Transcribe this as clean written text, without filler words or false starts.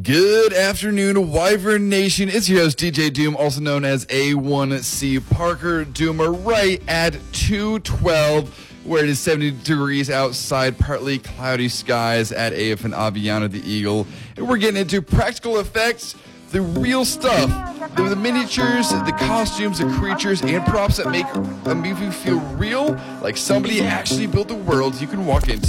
Good afternoon, Wyvern Nation. It's your host, DJ Doom, also known as A1C Parker Doomer, right at 2:12, where it is 70 degrees outside, partly cloudy skies at AF and Aviana the Eagle. And we're getting into practical effects, the real stuff, the miniatures, the costumes, the creatures, and props that make a movie feel real, like somebody actually built the world you can walk into.